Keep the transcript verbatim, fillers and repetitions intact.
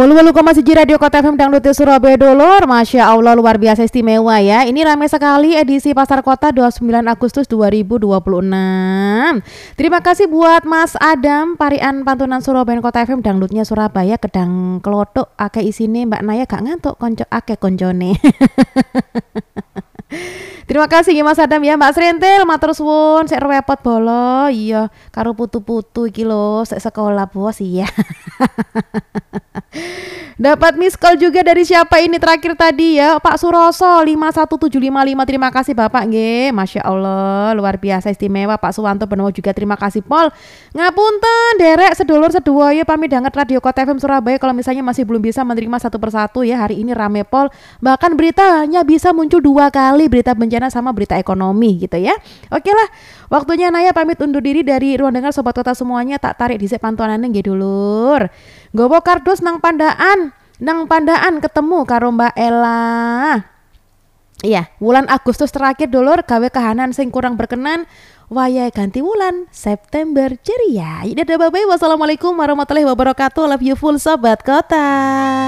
Wulu-wulu koma siji Radio Kota F M Dangdut Surabaya dulur. Masya Allah luar biasa istimewa ya. Ini ramai sekali edisi Pasar Kota dua puluh sembilan Agustus dua ribu dua puluh enam. Terima kasih buat Mas Adam Parian Pantunan Surabaya Kota F M Dangdutnya Surabaya kedang kelotok ake isine Mbak Naya gak ngantuk konco ake koncone. Terima kasih ya Mas Adam ya. Mbak Srentil matur suwun sek repot bolo. Iya karo putu-putu iki lho sek sekolah bos iya. Dapat miss call juga dari siapa ini terakhir tadi ya, Pak Suroso lima satu tujuh lima lima. Terima kasih Bapak nggih. Masya Allah luar biasa istimewa. Pak Suwanto Benowo juga terima kasih Pol. Ngapunten derek sedulur sedoyo pamit danget Radio Kota F M Surabaya kalau misalnya masih belum bisa menerima satu persatu ya. Hari ini rame Pol. Bahkan beritanya bisa muncul dua kali, berita bencana sama berita ekonomi gitu ya. Oke lah, waktunya Naya pamit undur diri dari ruang dengar sobat kota semuanya. Tak tarik dhisik pantuanane nggih dulur. Gowo kardus nang Pandaan, nang Pandaan ketemu karo Mbak Ella. Iya, wulan Agustus terakhir dulur gawe kahanan sing kurang berkenan. Wayahe ganti wulan September ceria. Dadah bye bye. Wassalamualaikum warahmatullahi wabarakatuh. Love you full sobat kota.